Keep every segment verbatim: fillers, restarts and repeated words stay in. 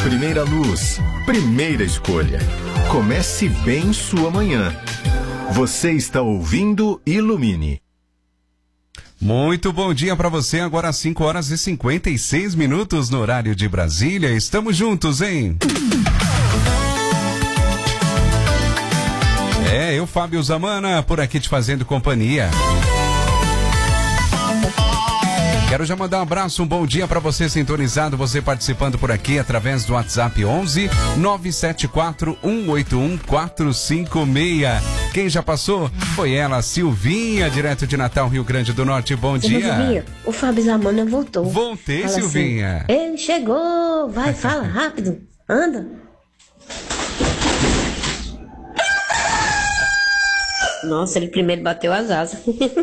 Primeira luz, primeira escolha. Comece bem sua manhã. Você está ouvindo Ilumine. Muito bom dia para você, agora às cinco horas e cinquenta e seis minutos no horário de Brasília. Estamos juntos, hein? É, eu, Fábio Zamana, por aqui te fazendo companhia. Quero já mandar um abraço, um bom dia para você sintonizado, você participando por aqui através do WhatsApp onze nove sete quatro um oito um quatro cinco seis. Quem já passou foi ela, Silvinha, direto de Natal, Rio Grande do Norte. Bom dia. Silvinha, o Fábio Zamana voltou. Voltei, fala Silvinha. Assim, ele chegou, vai, fala rápido, anda. Nossa, ele primeiro bateu as asas.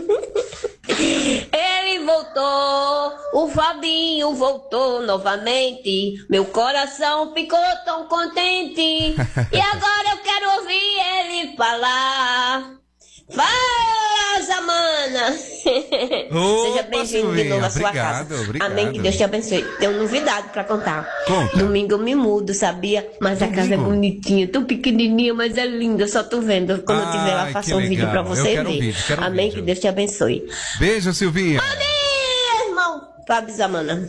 Ele voltou, o Fabinho voltou novamente. Meu coração ficou tão contente. E agora eu quero ouvir ele falar. Fala, Zamana! Opa, Seja bem-vindo de novo à sua obrigado, casa. Obrigado. Amém, que Deus te abençoe. Tenho novidade pra contar. Conta. Domingo eu me mudo, sabia? Mas Domingo? a casa é bonitinha, tão pequenininha, mas é linda. Só tô vendo. Quando eu tiver lá, Ai, faço que um vídeo legal. pra Eu você quero um ver. vídeo, quero um Amém, vídeo. que Deus te abençoe. Beijo, Silvinha. Bom dia, irmão Fábio Zamana.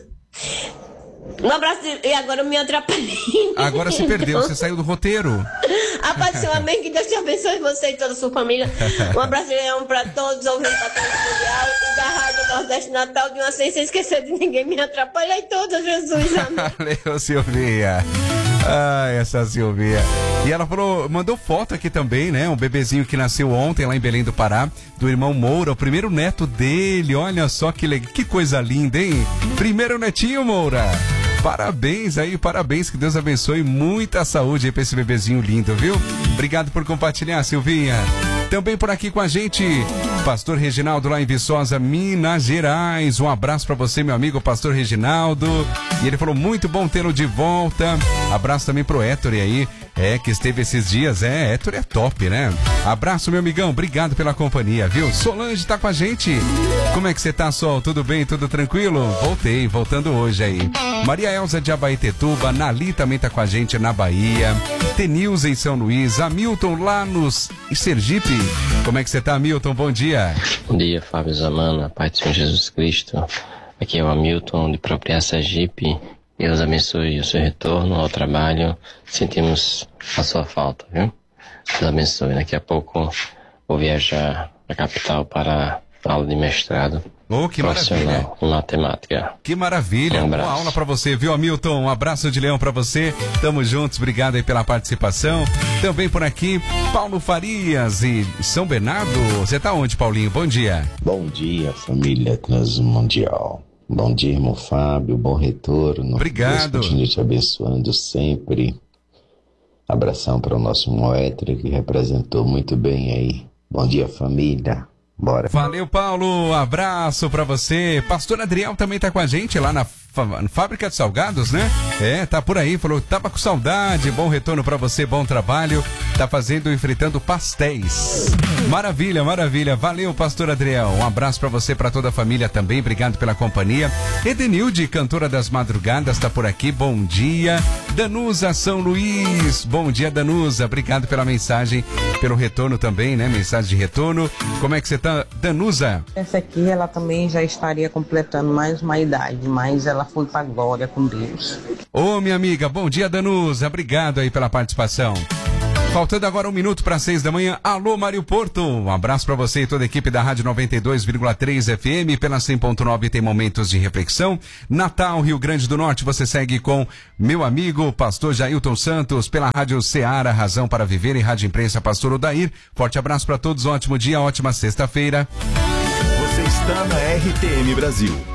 Um abraço e agora eu me atrapalhei. Agora se perdeu, você saiu do roteiro. A paz do Senhor, amém, que Deus te abençoe você e toda a sua família. Um abraço e um para todos, ouvintes da Rádio Mundial e da Rádio Nordeste Natal de uma sem esquecer de ninguém. Me atrapalhei toda, Jesus, amém. Valeu, Silvinha. Ai, essa Silvinha. E ela falou, mandou foto aqui também, né? Um bebezinho que nasceu ontem lá em Belém do Pará, do irmão Moura, o primeiro neto dele. Olha só que legal, que coisa linda, hein? Primeiro netinho, Moura. Parabéns aí, parabéns, que Deus abençoe, muita saúde aí pra esse bebezinho lindo, viu? Obrigado por compartilhar, Silvinha. Também por aqui com a gente, Pastor Reginaldo lá em Viçosa, Minas Gerais. Um abraço pra você, meu amigo Pastor Reginaldo. E ele falou, muito bom tê-lo de volta. Abraço também pro Héctor aí, é, que esteve esses dias. É, Héctor é top, né? Abraço, meu amigão, obrigado pela companhia, viu? Solange tá com a gente. Como é que você tá, Sol? Tudo bem? Tudo tranquilo? Voltei, voltando hoje aí. Maria Elza de Abaetetuba, Nali também tá com a gente na Bahia. Tenilza em São Luís, Hamilton lá nos Sergipe. Como é que você tá, Hamilton? Bom dia. Bom dia, Fábio Zamana, Pai do Senhor Jesus Cristo. Aqui é o Hamilton de Propriedade Sergipe. Deus abençoe o seu retorno ao trabalho. Sentimos a sua falta, viu? Deus abençoe. Daqui a pouco vou viajar à capital para a aula de mestrado. Oh, que maravilha. Em matemática. Que maravilha. Um Boa aula pra você, viu, Hamilton? Um abraço de leão pra você. Tamo juntos, obrigado aí pela participação. Também por aqui, Paulo Farias e São Bernardo. Você tá onde, Paulinho? Bom dia. Bom dia, família Transmundial. Bom dia, irmão Fábio. Bom retorno. Obrigado. Deus continue te abençoando sempre. Abração para o nosso irmão Héctor, que representou muito bem aí. Bom dia, família. Bora. Valeu, Paulo. Abraço pra você. Pastor Adriel também tá com a gente lá na Fábrica de Salgados, né? É, tá por aí. Falou, tava com saudade. Bom retorno pra você, bom trabalho. Tá fazendo e fritando pastéis. Maravilha, maravilha. Valeu, Pastor Adriel. Um abraço pra você, pra toda a família também. Obrigado pela companhia. Edenilde, cantora das madrugadas, tá por aqui. Bom dia. Danusa São Luís. Bom dia, Danusa. Obrigado pela mensagem, pelo retorno também, né? Mensagem de retorno. Como é que você tá, Danusa? Essa aqui, ela também já estaria completando mais uma idade, mas ela foi pra glória com Deus. Ô, minha amiga, bom dia, Danusa. Obrigado aí pela participação. Faltando agora um minuto para seis da manhã. Alô, Mário Porto. Um abraço para você e toda a equipe da Rádio noventa e dois vírgula três F M. Pela cem ponto nove tem momentos de reflexão. Natal, Rio Grande do Norte, você segue com meu amigo, pastor Jailton Santos, pela Rádio Ceará, Razão para Viver, e Rádio Imprensa, pastor Odair. Forte abraço para todos, ótimo dia, ótima sexta-feira. Você está na R T M Brasil.